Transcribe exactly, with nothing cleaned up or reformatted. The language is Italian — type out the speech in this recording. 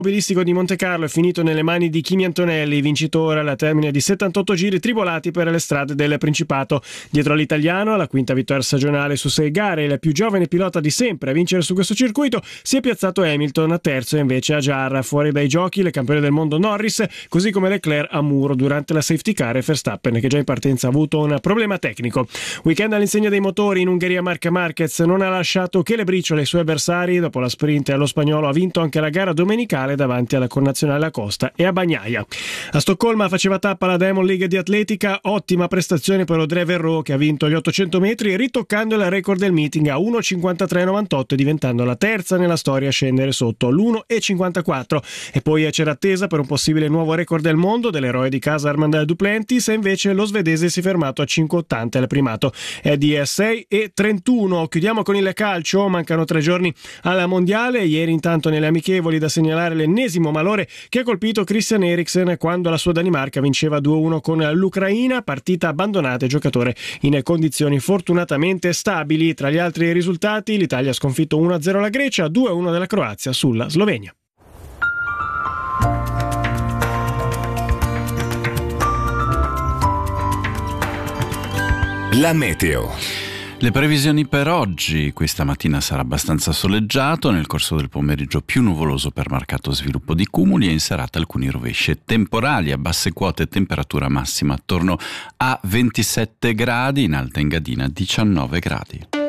Automobilistico di Montecarlo è finito nelle mani di Kimi Antonelli, vincitore alla termine di settantotto giri tribolati per le strade del Principato. Dietro all'italiano, alla quinta vittoria stagionale su sei gare, il più giovane pilota di sempre a vincere su questo circuito, si è piazzato Hamilton, a terzo invece Ajar. Fuori dai giochi le campione del mondo Norris, così come Leclerc a muro durante la safety car e Verstappen, che già in partenza ha avuto un problema tecnico. Weekend all'insegna dei motori in Ungheria. Marc Marquez non ha lasciato che le briciole ai suoi avversari. Dopo la sprint allo spagnolo ha vinto anche la gara domenicale davanti alla connazionale Acosta e a Bagnaia. A Stoccolma faceva tappa la Diamond League di atletica, ottima prestazione per Audrey Verreau, che ha vinto gli ottocento metri ritoccando il record del meeting a uno cinquantatré novantotto, diventando la terza nella storia a scendere sotto l'uno cinquantaquattro. E poi c'era attesa per un possibile nuovo record del mondo dell'eroe di casa Armand Duplantis, e invece lo svedese si è fermato a cinque ottanta al primato, è di sei e trentuno. Chiudiamo con il calcio, mancano tre giorni alla mondiale. Ieri intanto nelle amichevoli da segnalare l'ennesimo malore che ha colpito Christian Eriksen quando la sua Danimarca vinceva due a uno con l'Ucraina, partita abbandonata e giocatore in condizioni fortunatamente stabili. Tra gli altri risultati, l'Italia ha sconfitto uno a zero la Grecia, due a uno della Croazia sulla Slovenia. La meteo. Le previsioni per oggi: questa mattina sarà abbastanza soleggiato, nel corso del pomeriggio più nuvoloso per marcato sviluppo di cumuli e in serata alcuni rovesci e temporali. A basse quote temperatura massima attorno a ventisette gradi, in alta Engadina diciannove gradi.